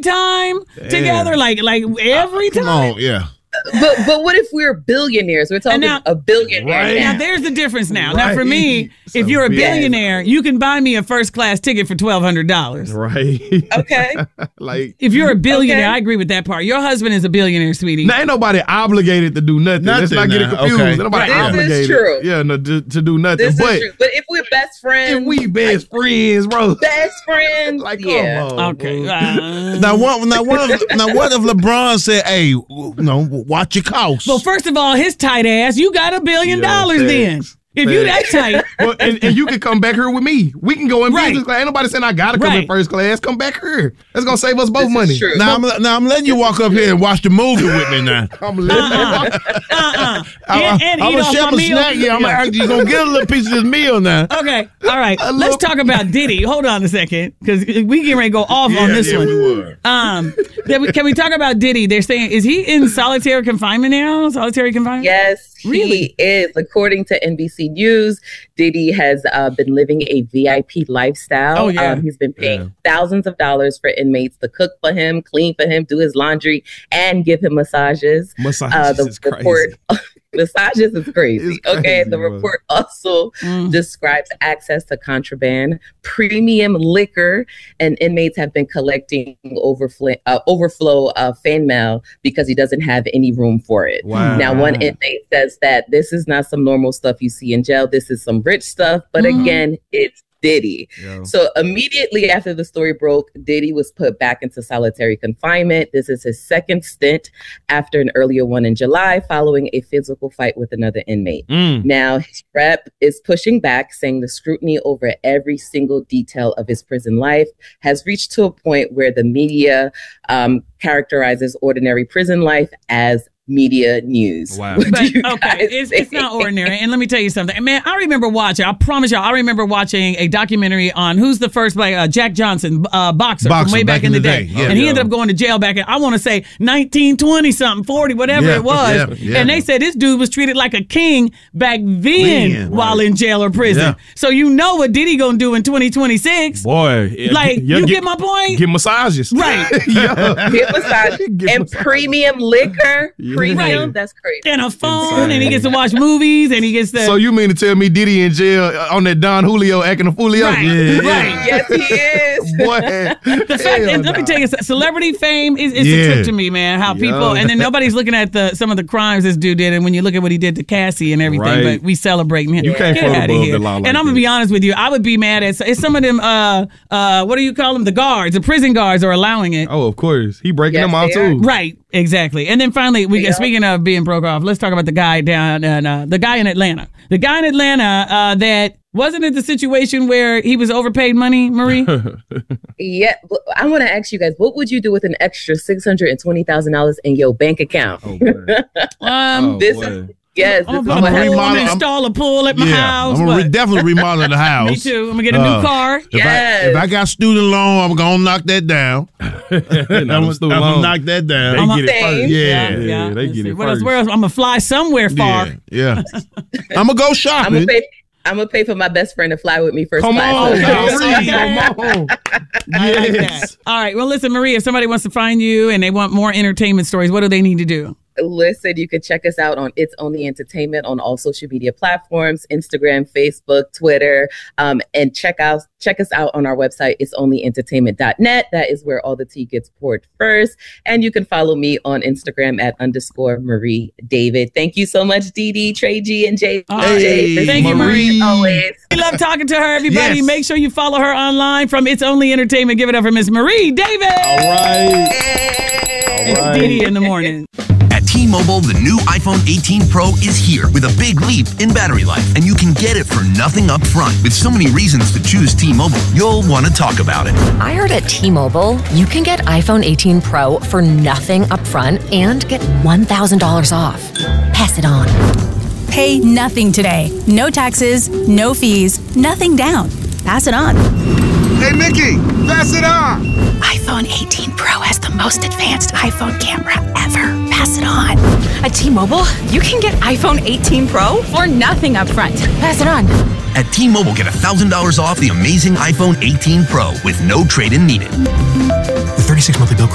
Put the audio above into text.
time together? Like every time? Come on, yeah. But what if we're billionaires? We're talking a billionaire. Right. Now, there's the difference now. Right. Now, for me, if you're a billionaire, you can buy me a first class ticket for $1,200. Right. Okay. Like, If you're a billionaire, Okay. I agree with that part. Your husband is a billionaire, sweetie. now ain't nobody obligated to do nothing. Let's not get it now. confused. Okay. Ain't nobody This is obligated. true. Yeah, no, to do nothing. This but is true. But if we're best friends, if we best friends, bro. best friends, Like, come yeah. on. Okay. bro. Now what if LeBron said, "Hey, watch your costs"? Well, first of all, his tight ass, you got $1 billion then. thanks. If you that tight. Well, and you can come back here with me. We can go in Right. business class. Ain't nobody saying I gotta come in Right. first class. Come back here. That's gonna save us both This money. is true. Now I'm letting you walk up here and watch the movie with me now. I'm living. And I'm eat gonna off share my my meal. snack. Yeah, you're gonna get a little piece of this meal now. Okay. All right. Let's talk about Diddy. Hold on a second, because we get ready to go off on this one. we were. Can we talk about Diddy? They're saying, is he in solitary confinement now? Solitary confinement? Yes, Really? he is. According to NBC News, Diddy has been living a VIP lifestyle. Oh, yeah. He's been paying thousands of dollars for inmates to cook for him, clean for him, do his laundry, and give him massages. Massages is crazy. Massages is crazy. It's crazy, Okay, the bro. report also describes access to contraband, premium liquor, and inmates have been collecting overflow fan mail because he doesn't have any room for it. Wow. Now, one inmate says that this is not some normal stuff you see in jail. This is some rich stuff. But again, it's Diddy. Yo. So immediately after the story broke, Diddy was put back into solitary confinement. This is his second stint after an earlier one in July following a physical fight with another inmate. Now, his rep is pushing back, saying the scrutiny over every single detail of his prison life has reached to a point where the media characterizes ordinary prison life as media news. Wow. What But, do you okay, guys it's think? not ordinary. And let me tell you something. Man, I remember watching, I promise y'all, I remember watching a documentary on who's the first Jack Johnson, boxer from way back in the day. Yeah. And he ended up going to jail back in, I want to say 1920 something, 40, whatever Yeah, it was. yeah. And they said this dude was treated like a king back then Man, while in jail or prison. Yeah. So you know what Diddy gonna do in 2026. Boy. Like, you get my point? Get massages. Right. Get massage Get and massage. premium liquor. Yeah. Premium, Right. that's crazy. And a phone, and he gets to watch movies, and he gets to... So you mean to tell me Diddy in jail on that Don Julio acting a foolio? Right, right. Yes, he is. Boy. The fact, and let me tell you, celebrity fame is a trip to me, man. How people, and then nobody's looking at some of the crimes this dude did, and when you look at what he did to Cassie and everything, Right. but we celebrating him. You can't Get float outta above here. the law like and I'm gonna that. be honest with you, I would be mad at it's some of them. What do you call them? The guards, the prison guards are allowing it. Oh, of course. He breaking Yes, them out they are. too. Right, exactly. And then finally, Yeah. speaking of being broke off, let's talk about the guy down and the guy in Atlanta. The guy in Atlanta that wasn't it the situation where he was overpaid money, Marie? Yeah, but I want to ask you guys, what would you do with an extra $620,000 in your bank account? Oh, boy. This boy. is yes. I'm This is gonna what put a pool, happened. install a pool at my house. I'm What? gonna definitely remodel the house. Me too. I'm gonna get a new car. Yes. If I got student loan, I'm gonna knock that down. I'm gonna knock that down. They get it Same. first. Yeah. They Let's get see. it What else? first. Where else? I'm gonna fly somewhere far. Yeah. I'm gonna go I'm shopping. gonna pay for my best friend to fly with me first Come class. on, Okay. Marie, Okay. come on. I like Yes. that. All right. Well, listen, Marie, if somebody wants to find you and they want more entertainment stories, what do they need to do? Listen, you can check us out on It's Only Entertainment on all social media platforms, Instagram, Facebook, Twitter, and check us out on our website, itsonlyentertainment.net. That is where all the tea gets poured first. And you can follow me on Instagram at _Marie David. Thank you so much, Dee, Trey G, and Jay. Hey, thank you, Marie. Always. We love talking to her, everybody. Yes. Make sure you follow her online from It's Only Entertainment. Give it up for Miss Marie David. All right. It's right. Didi in the morning. At T-Mobile, the new iPhone 18 Pro is here with a big leap in battery life, and you can get it for nothing up front. With so many reasons to choose T-Mobile, you'll want to talk about it. I heard at T-Mobile, you can get iPhone 18 Pro for nothing upfront and get $1,000 off. Pass it on. Pay nothing today. No taxes, no fees, nothing down. Pass it on. Hey, Nikki, pass it on. iPhone 18 Pro has the most advanced iPhone camera ever. Pass it on. At T-Mobile, you can get iPhone 18 Pro for nothing upfront. Pass it on. At T-Mobile, get $1,000 off the amazing iPhone 18 Pro with no trade-in needed. The 36-monthly bill